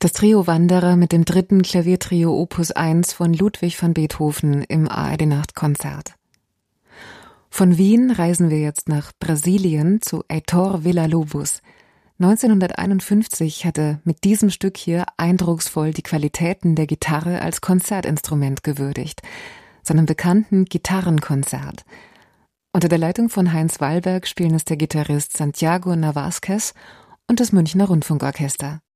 Das Trio Wanderer mit dem 3. Klaviertrio Opus 1 von Ludwig van Beethoven im ARD-Nachtkonzert. Von Wien reisen wir jetzt nach Brasilien zu Heitor Villa-Lobos. 1951 hat er mit diesem Stück hier eindrucksvoll die Qualitäten der Gitarre als Konzertinstrument gewürdigt, seinem bekannten Gitarrenkonzert. Unter der Leitung von Heinz Wallberg spielen es der Gitarrist Santiago Navasquez und das Münchner Rundfunkorchester.